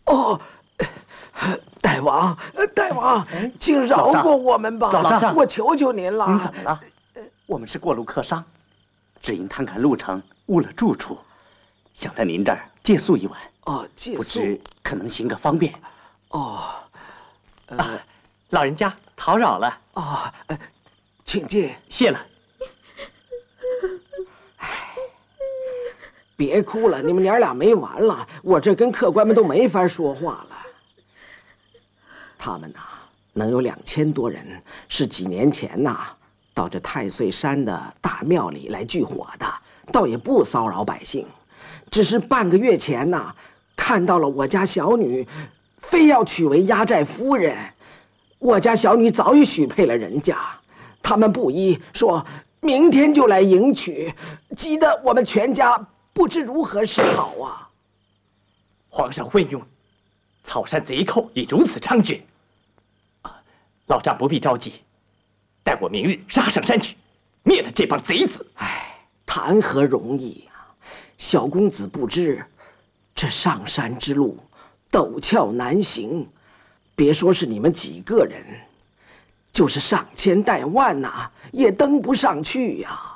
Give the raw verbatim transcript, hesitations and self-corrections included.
哦，大王，大王，请饶过我们吧！ 老丈， 我求求您了。 您怎么了？我们是过路客商，只因贪赶路程误了住处，想在您这儿借宿一晚。 哦，借宿， 不知可能行个方便？ 哦， 呃、啊，老人家讨扰了。 哦，呃，请进。 谢了。 别哭了，你们娘俩没完了，我这跟客官们都没法说话了。他们呐，能有两千多人，是几年前呐到这太岁山的大庙里来聚火的，倒也不骚扰百姓。只是半个月前呐，看到了我家小女，非要娶为压寨夫人。我家小女早已许配了人家，他们不依，说明天就来迎娶，急得我们全家不知如何是好啊！ 皇上昏庸，草山贼寇已如此猖獗，啊，老丈不必着急，待我明日杀上山去，灭了这帮贼子。 唉，谈何容易啊！小公子不知，这上山之路陡峭难行，别说是你们几个人，就是上千带万呐、啊，也登不上去呀、啊。